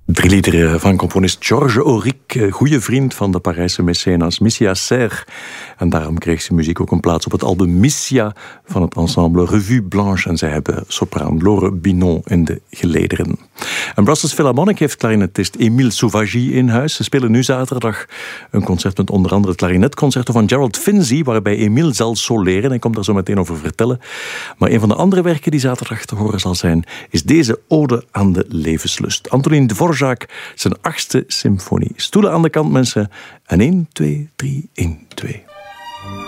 Drie liederen van componist Georges Auric, goede vriend van de Parijse mecenas Missia Serre. En daarom kreeg zijn muziek ook een plaats op het album Missia van het ensemble Revue Blanche. En zij hebben sopraan Laure Binon in de gelederen. En Brussels Philharmonic heeft klarinetist Émile Sauvagy in huis. Ze spelen nu zaterdag een concert met onder andere het klarinetconcerto van Gerald Finzi, waarbij Émile zal soleren. Hij komt daar zo meteen over vertellen. Maar een van de andere werken die zaterdag te horen zal zijn, is deze Ode aan de levenslust. Antonin Dvorak, zijn 8e symfonie. Stoelen aan de kant, mensen. En 1, 2, 3, 1, 2.